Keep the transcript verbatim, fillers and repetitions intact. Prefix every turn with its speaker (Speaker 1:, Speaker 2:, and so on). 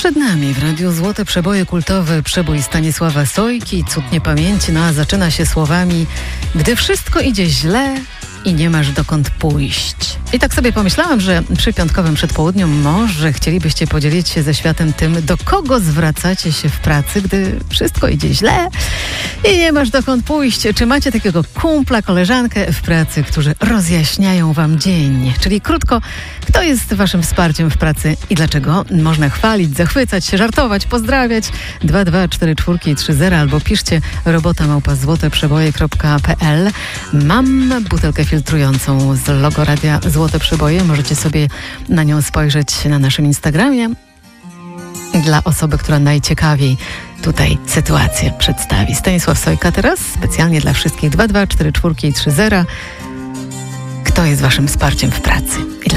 Speaker 1: Przed nami w Radiu Złote Przeboje kultowy przebój Stanisława Sojki, Cud niepamięci, no a zaczyna się słowami: gdy wszystko idzie źle i nie masz dokąd pójść. I tak sobie pomyślałam, że przy piątkowym przedpołudniu może chcielibyście podzielić się ze światem tym, do kogo zwracacie się w pracy, gdy wszystko idzie źle i nie masz dokąd pójść. Czy macie takiego kumpla, koleżankę w pracy, którzy rozjaśniają wam dzień? Czyli krótko, kto jest waszym wsparciem w pracy i dlaczego? Można chwalić, zachwycać się, żartować, pozdrawiać. dwa dwa cztery cztery trzy zero albo piszcie robota małpa złote przeboje kropka p l. Mam butelkę filtrującą z logo Radia Złote Przeboje. Możecie sobie na nią spojrzeć na naszym Instagramie. Dla osoby, która najciekawiej tutaj sytuację przedstawi. Stanisław Sojka teraz specjalnie dla wszystkich. dwa dwa cztery cztery trzy zero. Kto jest waszym wsparciem w pracy i dlaczego?